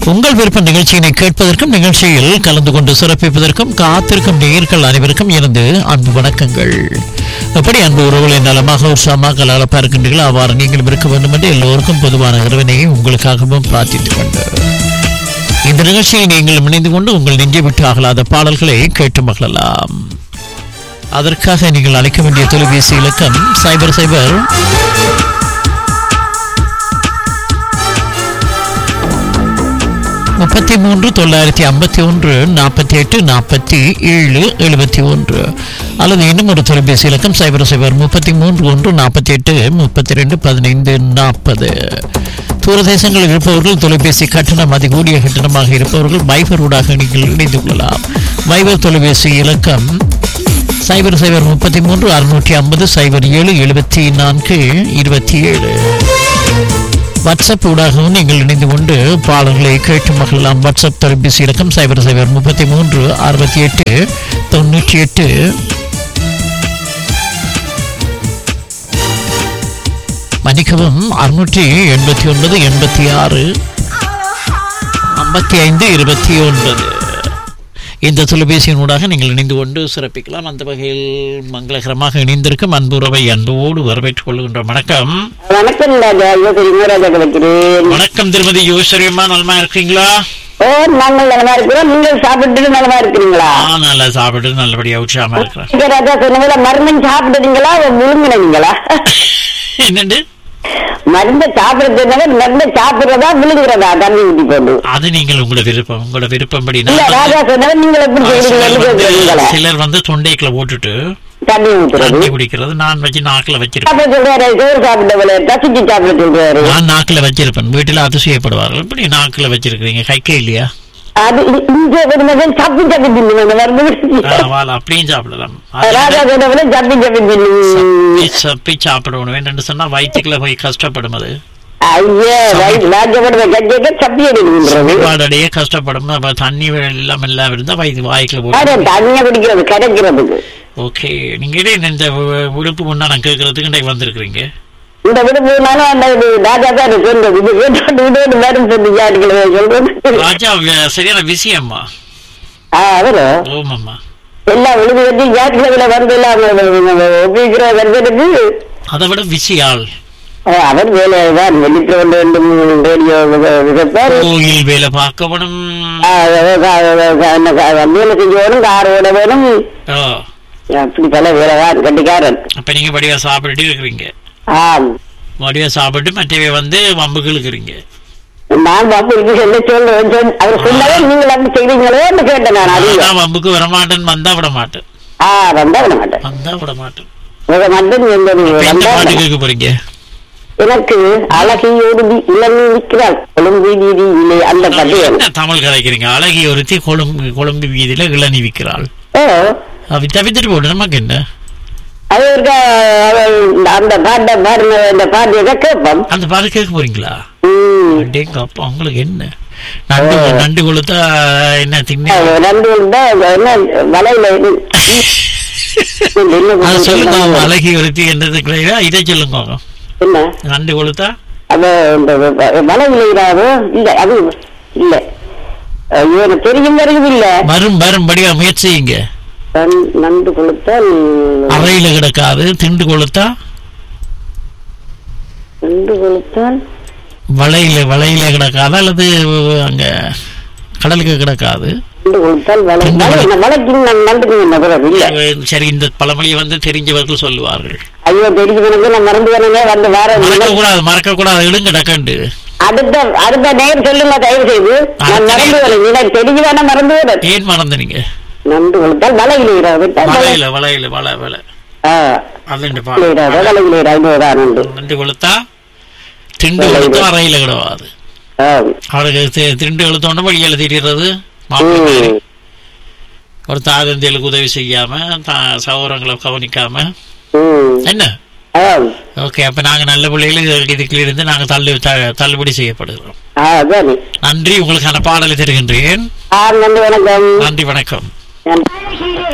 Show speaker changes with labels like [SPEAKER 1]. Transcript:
[SPEAKER 1] உங்கள் விருப்ப நிகழ்ச்சியினை கேட்பதற்கும் நிகழ்ச்சியில் கலந்து கொண்டு சிறப்பிப்பதற்கும் காத்திருக்கும் நேயர்கள் அனைவருக்கும் எனது அன்பு வணக்கங்கள். எப்படி அன்பு உறவுகளை நலமாக உற்சாகமாக கலகலப்பாக இருக்கின்றீர்கள் அவ்வாறு நீங்கள் இருக்க வேண்டும் என்று எல்லோருக்கும் பொதுவான இறைவனையை உங்களுக்காகவும் பிரார்த்தித்துக் கொண்டு இந்த நிகழ்ச்சியை நீங்கள் இணைந்து கொண்டு உங்கள் நெஞ்சை விட்டு அகலாத பாடல்களை கேட்டு மகிழலாம். அதற்காக நீங்கள் அழைக்க வேண்டிய தொலைபேசி இலக்கம் 0033 அல்லது இன்னும் ஒரு தொலைபேசி இலக்கம் 0033 தூரதேசங்களில் இருப்பவர்கள் தொலைபேசி கட்டணம் அதிகூடிய கட்டணமாக இருப்பவர்கள் வைபர் ஊடாக நீங்கள் இணைந்து கொள்ளலாம். வைபர் தொலைபேசி இலக்கம் 0033 650 07 வாட்ஸ்அப் ஊடாகவும் நீங்கள் இணைந்து கொண்டு பாடல்களை கேட்டு மகிழலாம். வாட்ஸ்அப் தொலைபேசி இலக்கம் 0033 68 98 மன்னிக்கவும் 689 86 55 29 இந்த தொலைபேசியின் ஊடாக நீங்கள் இணைந்து கொண்டு சிறப்பிக்கலாம். அந்த வகையில் மங்களகரமாக இணைந்திருக்கும் அன்புறவை அன்போடு வரவேற்றுக் கொள்கின்ற வணக்கம்.
[SPEAKER 2] வணக்கம்
[SPEAKER 1] வணக்கம் திருமதி யோசரியம்மா, நலமா இருக்கீங்களா?
[SPEAKER 2] ஓ, நாங்கள் நலமா இருக்கிறோம். நீங்கள் சாப்பிட்டு நலமா இருக்கிறீங்களா?
[SPEAKER 1] நல்லா சாப்பிட்டு நல்லபடியா உற்சாகமா இருக்கிறேன்.
[SPEAKER 2] மருந்து சாப்பிட்டுறீங்களா விழுங்குனீங்களா?
[SPEAKER 1] என்னண்டு
[SPEAKER 2] மருந்து சாப்பிடுறது மருந்து சாப்பிடுறதா விழுங்குறதா தண்ணி ஊற்றி போட்டு?
[SPEAKER 1] அது நீங்கள் உங்களோட விருப்பம்படி.
[SPEAKER 2] ராஜா சொன்னவர் நீங்கள் எப்படி செய்வீங்க?
[SPEAKER 1] சிலர் வந்து தொண்டைக்குள்ள போட்டுட்டு
[SPEAKER 2] தண்ணி ஊற்றுறது
[SPEAKER 1] குடிக்கிறது. நான் வச்சு நாக்குல வச்சிருப்பேன். நான் நாக்குல வச்சிருப்பேன். வீட்டுல அதிசயப்படுவார்கள், இப்படி நாக்குல வச்சிருக்கீங்க, கைக்கே இல்லையா?
[SPEAKER 2] அப்படியும்
[SPEAKER 1] சாப்பிடலாம். சப்பி சாப்பிடணும் என்று சொன்னா வயிற்றுக்குள்ள போய் கஷ்டப்படும். அது கஷ்டப்படும். தண்ணி எல்லாம் எல்லாம் இருந்தா வாய்க்குள்ள போடும். ஓகே, நீங்க இந்த விடுப்பு முன்னா நான் கேட்கறதுக்கு வந்திருக்கிறீங்க.
[SPEAKER 2] இந்த விடுப்புனாலும் அந்த ராஜா தான்
[SPEAKER 1] ராஜா சரியான விஷயம்மா.
[SPEAKER 2] அவரு
[SPEAKER 1] ஓமாம்மா
[SPEAKER 2] எல்லாம் விழுது வச்சு ஜாக்கிரதையில வந்து
[SPEAKER 1] அதை விட விஷயால்
[SPEAKER 2] அவர் வேலைதான் வெளியிட்டு ரேடியோ
[SPEAKER 1] கோயில் வேலை பார்க்கணும்,
[SPEAKER 2] வேலை செஞ்சு கார் ஓட வேணும், அப்படி பல வேலைதான் கட்டிக்காரன்.
[SPEAKER 1] அப்ப நீங்க படியா சாப்பிட்டு இருக்கிறீங்க? வடிவா சாப்பிட்டு மற்றவை வந்து வம்புக்கு இருக்கிறீங்க.
[SPEAKER 2] நான் வம்புக்கு சொல்றேன். அவர் சொன்னதே நீங்கள் அப்படி செய்வீங்களோ கேட்டேன். நான்
[SPEAKER 1] வம்புக்கு வரமாட்டேன், வந்தா விட மாட்டேன். கேட்க போறீங்க?
[SPEAKER 2] எனக்கு அழகி ஒரு இளநீ விற்கிறாள் கொழும்பு வீதியிலே, அந்த பாட்டு.
[SPEAKER 1] என்ன தமிழ் கலைக்கிறீங்க? அழகி ஒருத்தி கொழும்பு வீதியில இளநீ விற்கிறாள். தவித்துட்டு போட்டு நமக்கு என்ன?
[SPEAKER 2] அது அந்த பாட்டை பாருங்க, அந்த பாட்டு கேட்போம்.
[SPEAKER 1] அந்த பாட்டு கேட்க போறீங்களா? அப்பா உங்களுக்கு என்ன நண்டு கொளுத்தா என்ன தின்ன
[SPEAKER 2] நண்டு கொளுத்தா என்ன வலையில
[SPEAKER 1] சொல்லுங்க. அழகி ஒருத்தி என்றது இதை சொல்லுங்க.
[SPEAKER 2] என்ன
[SPEAKER 1] நண்டு கொளுத்தா?
[SPEAKER 2] அது வலை விளையாடு இல்ல, அது இல்ல, எனக்கு தெரியும் வருது இல்ல.
[SPEAKER 1] வரும்படியா முயற்சி செய்யுங்க.
[SPEAKER 2] நண்டு கொளுத்தால்
[SPEAKER 1] அறையில கிடக்காது. திண்டு கொளுத்தா?
[SPEAKER 2] நண்டு கொளுத்தால்
[SPEAKER 1] வலையில கிடக்காது, அல்லது அங்க கடலுக்கு கிடக்காது. சரி, இந்த பழமொழியை வந்து தெரிஞ்சவர்கள் சொல்லுவார்கள்.
[SPEAKER 2] ஐயோ, தெரிஞ்சவனுக்கு மறந்து
[SPEAKER 1] மறக்க கூடாது. இடுங்க டக்கண்டு.
[SPEAKER 2] அடுத்த நேரம் சொல்லுங்க தயவு செய்து. மறந்து தெரிஞ்சுதானே மறந்து.
[SPEAKER 1] ஏன் மறந்துனீங்க?
[SPEAKER 2] நண்டு கொளுத்தால் வலையில
[SPEAKER 1] நண்டு கொளுத்தா திண்டு கொளுத்தா அறையில கிடவாது. அவருக்கு திண்டு கொளுத்தோட வழியில திரிகிறது. ஒரு தாதந்தியலுக்கு உதவி செய்யாம, சௌரங்களை கவனிக்காம என்ன? ஓகே, அப்ப நாங்க நல்ல பிள்ளைகள் இதுக்குள்ள இருந்து நாங்க தள்ளுபடி செய்யப்படுகிறோம். நன்றி. உங்களுக்கான பாடலை தருகின்றேன்.
[SPEAKER 2] நன்றி, வணக்கம்.
[SPEAKER 1] நன்றி, வணக்கம்.